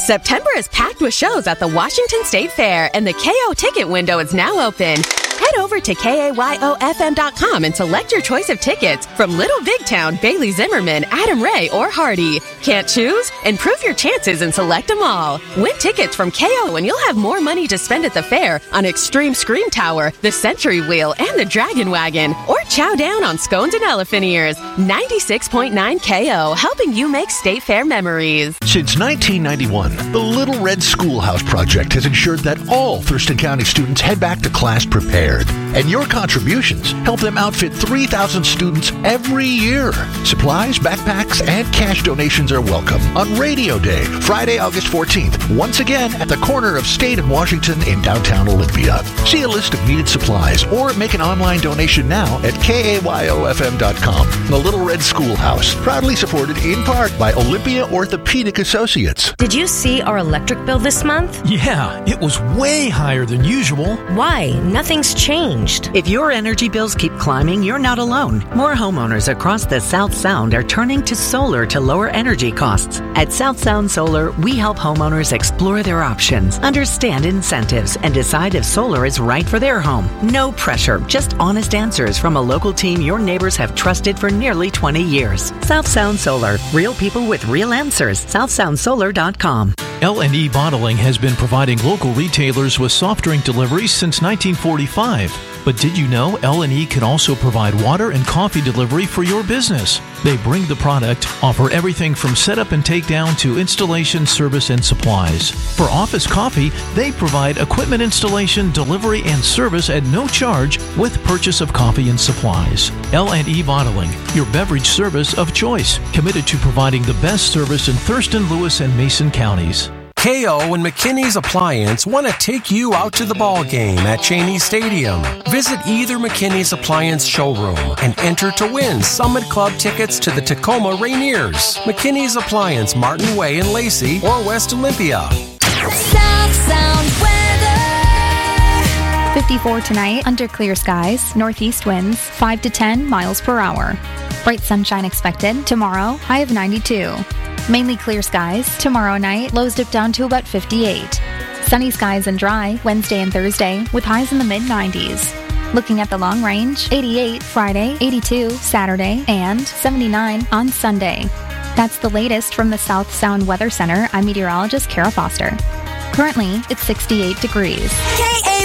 September is packed with shows at the Washington State Fair, and the KO ticket window is now open. Head over to KAYOFM.com and select your choice of tickets from Little Big Town, Bailey Zimmerman, Adam Ray, or Hardy. Can't choose? Improve your chances and select them all. Win tickets from KO and you'll have more money to spend at the fair on Extreme Scream Tower, the Century Wheel, and the Dragon Wagon. Or chow down on scones and elephant ears. 96.9 KO, helping you make State Fair memories. Since 1991, the Little Red Schoolhouse Project has ensured that all Thurston County students head back to class prepared. And your contributions help them outfit 3,000 students every year. Supplies, backpacks, and cash donations are welcome on Radio Day, Friday, August 14th, once again at the corner of State and Washington in downtown Olympia. See a list of needed supplies or make an online donation now at KAYOFM.com. The Little Red Schoolhouse, proudly supported in part by Olympia Orthopedic Associates. Did you see our electric bill this month? Yeah, it was way higher than usual. Why? Nothing's changed. If your energy bills keep climbing, you're not alone. More homeowners across the South Sound are turning to solar to lower energy costs. At South Sound Solar, we help homeowners explore their options, understand incentives, and decide if solar is right for their home. No pressure, just honest answers from a local team your neighbors have trusted for nearly 20 years. South Sound Solar, real people with real answers. SouthSoundSolar.com. L&E Bottling has been providing local retailers with soft drink deliveries since 1945. But did you know L&E can also provide water and coffee delivery for your business? They bring the product, offer everything from setup and takedown to installation, service, and supplies. For office coffee, they provide equipment installation, delivery, and service at no charge with purchase of coffee and supplies. L&E Bottling, your beverage service of choice, committed to providing the best service in Thurston, Lewis, and Mason counties. KO and McKinney's Appliance want to take you out to the ball game at Cheney Stadium. Visit either McKinney's Appliance showroom and enter to win Summit Club tickets to the Tacoma Rainiers, McKinney's Appliance, Martin Way in Lacey, or West Olympia. South Sound weather. 54 tonight, under clear skies, northeast winds 5 to 10 miles per hour. Bright sunshine expected. Tomorrow, high of 92. Mainly clear skies. Tomorrow night, lows dip down to about 58. Sunny skies and dry Wednesday and Thursday with highs in the mid-90s. Looking at the long range, 88 Friday, 82 Saturday, and 79 on Sunday. That's the latest from the South Sound Weather Center. I'm meteorologist Kara Foster. Currently, it's 68 degrees.